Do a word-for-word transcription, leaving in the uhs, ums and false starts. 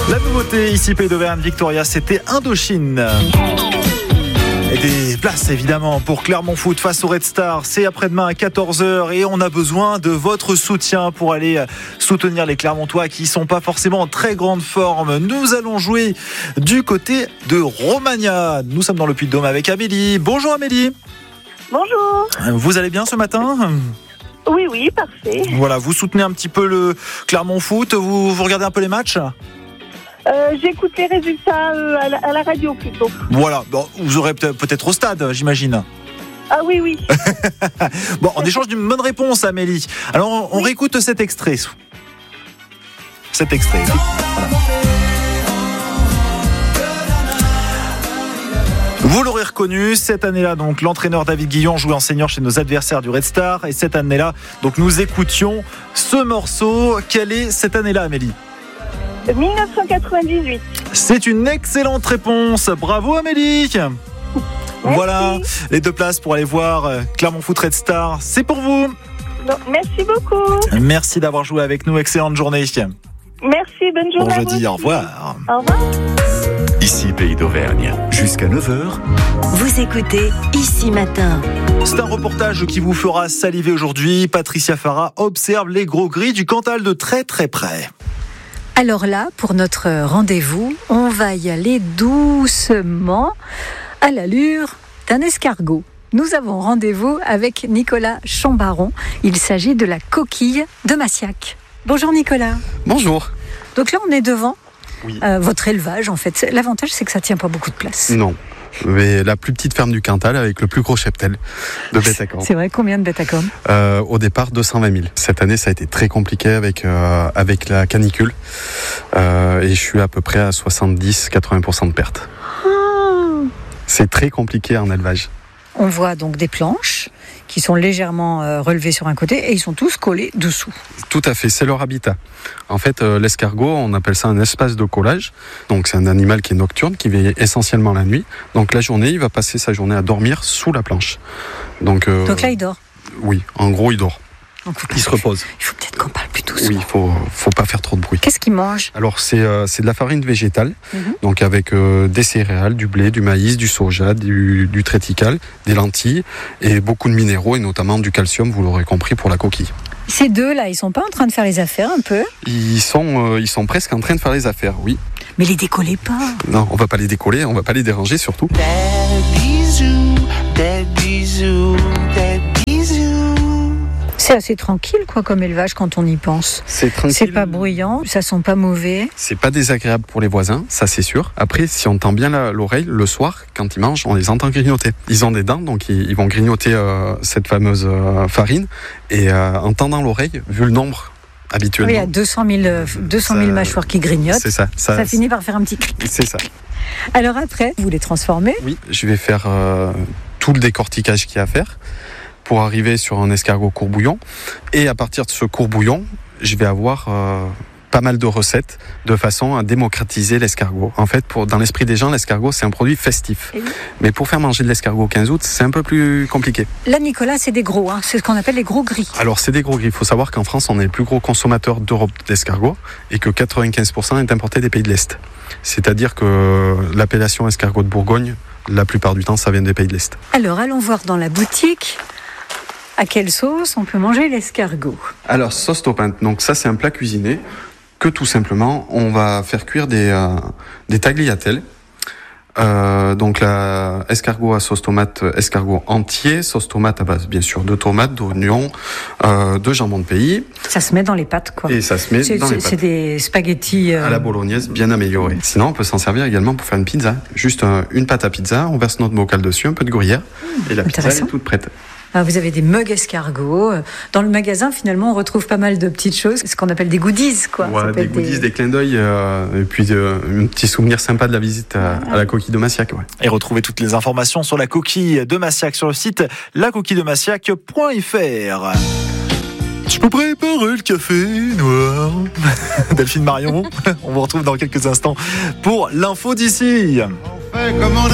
La nouveauté ici, Pays d'Auvergne, Victoria, c'était Indochine. Et des places évidemment pour Clermont Foot face au Red Star. C'est après-demain à quatorze heures et on a besoin de votre soutien pour aller soutenir les Clermontois qui ne sont pas forcément en très grande forme. Nous allons jouer du côté de Romagna. Nous sommes dans le Puy-de-Dôme avec Amélie. Bonjour Amélie. Bonjour. Vous allez bien ce matin ? Oui, oui, parfait. Voilà, vous soutenez un petit peu le Clermont Foot. Vous, vous regardez un peu les matchs ? Euh, j'écoute les résultats euh, à, la, à la radio plutôt. Voilà, bon, vous aurez peut-être, peut-être au stade, j'imagine. Ah oui, oui. Bon, on échange d'une bonne réponse, Amélie. Alors, on, on oui. réécoute cet extrait. Cet extrait, là. Voilà. Vous l'aurez reconnu, cette année-là, donc, l'entraîneur David Guillon jouait en senior chez nos adversaires du Red Star. Et cette année-là, donc, nous écoutions ce morceau. Quelle est cette année-là, Amélie ? dix-neuf cent quatre-vingt-dix-huit. C'est une excellente réponse. Bravo Amélie. Merci. Voilà, les deux places pour aller voir Clermont Foot Red Star. C'est pour vous. Non, merci beaucoup. Merci d'avoir joué avec nous. Excellente journée. Merci, bonne journée. Bon jeudi, au revoir. Au revoir. Ici Pays d'Auvergne, jusqu'à neuf heures. Vous écoutez Ici Matin. C'est un reportage qui vous fera saliver aujourd'hui. Patricia Farah observe les gros gris du Cantal de très très près. Alors là, pour notre rendez-vous, on va y aller doucement à l'allure d'un escargot. Nous avons rendez-vous avec Nicolas Chambaron. Il s'agit de la coquille de Massiac. Bonjour Nicolas. Bonjour. Donc là, on est devant oui. euh, votre élevage en fait. L'avantage, c'est que ça ne tient pas beaucoup de place. Non. Mais la plus petite ferme du Cantal avec le plus gros cheptel de bêtes à cornes. C'est vrai, combien de bêtes à cornes ? euh, Au départ, deux cent vingt mille. Cette année, ça a été très compliqué avec, euh, avec la canicule. Euh, et je suis à peu près à soixante-dix à quatre-vingts pour cent de perte. Oh. C'est très compliqué en élevage. On voit donc des planches qui sont légèrement euh, relevées sur un côté et ils sont tous collés dessous. Tout à fait, c'est leur habitat. En fait, euh, l'escargot, on appelle ça un espace de collage. Donc c'est un animal qui est nocturne, qui veille essentiellement la nuit. Donc la journée, il va passer sa journée à dormir sous la planche. Donc, euh, donc là, il dort ? Oui, en gros, il dort. Donc, il se repose. Il faut peut-être qu'on parle plus doucement. Oui, il faut, faut pas faire trop de bruit. Qu'est-ce qu'il mange ? Alors c'est, euh, c'est de la farine végétale, mm-hmm. donc avec euh, des céréales, du blé, du maïs, du soja, du, du triticale, des lentilles et beaucoup de minéraux et notamment du calcium, vous l'aurez compris, pour la coquille. Ces deux-là, ils sont pas en train de faire les affaires un peu ? Ils sont, euh, ils sont presque en train de faire les affaires, oui. Mais les décollez pas. Non, on va pas les décoller, on va pas les déranger surtout. Des bisous, des bisous, des bisous. C'est assez tranquille quoi comme élevage quand on y pense. C'est tranquille. C'est pas bruyant, ça sent pas mauvais. C'est pas désagréable pour les voisins, ça c'est sûr. Après, si on tend bien la, l'oreille, le soir, quand ils mangent, on les entend grignoter. Ils ont des dents, donc ils, ils vont grignoter euh, cette fameuse euh, farine. Et euh, en tendant l'oreille, vu le nombre habituellement... Oui, il y a deux cent mille mâchoires qui grignotent. C'est ça. Ça, ça finit par faire un petit... C'est ça. Alors après, vous les transformez ? Oui, je vais faire euh, tout le décortiquage qu'il y a à faire pour arriver sur un escargot courbouillon. Et à partir de ce courbouillon, je vais avoir euh, pas mal de recettes de façon à démocratiser l'escargot. En fait, pour, dans l'esprit des gens, l'escargot, c'est un produit festif. Oui. Mais pour faire manger de l'escargot au quinze août, c'est un peu plus compliqué. Là, Nicolas, c'est des gros, hein. C'est ce qu'on appelle les gros gris. Alors, c'est des gros gris. Il faut savoir qu'en France, on est le plus gros consommateur d'Europe d'escargot et que quatre-vingt-quinze pour cent est importé des pays de l'Est. C'est-à-dire que l'appellation escargot de Bourgogne, la plupart du temps, ça vient des pays de l'Est. Alors, allons voir dans la boutique... À quelle sauce on peut manger l'escargot ? Alors, sauce tomate. Donc ça, c'est un plat cuisiné que tout simplement, on va faire cuire des, euh, des tagliatelles. Euh, donc, la escargot à sauce tomate, escargot entier, sauce tomate à base, bien sûr, de tomates, d'oignons, euh, de jambon de pays. Ça se met dans les pâtes, quoi. Et ça se met c'est, dans c'est, les pâtes. C'est des spaghettis... Euh... à la bolognaise, bien améliorés. Sinon, on peut s'en servir également pour faire une pizza. Juste euh, une pâte à pizza, on verse notre bocal dessus, un peu de gruyère, mmh, et la pizza est toute prête. Alors vous avez des mugs escargots. Dans le magasin, finalement, on retrouve pas mal de petites choses, ce qu'on appelle des goodies, quoi. Ouais, des goodies, des... des clins d'œil, euh, et puis euh, un petit souvenir sympa de la visite à, à la coquille de Massiac. Ouais. Et retrouvez toutes les informations sur la coquille de Massiac sur le site la coquille de massiac point f r. Je peux préparer le café noir. Delphine Marion, on vous retrouve dans quelques instants pour l'info d'ici.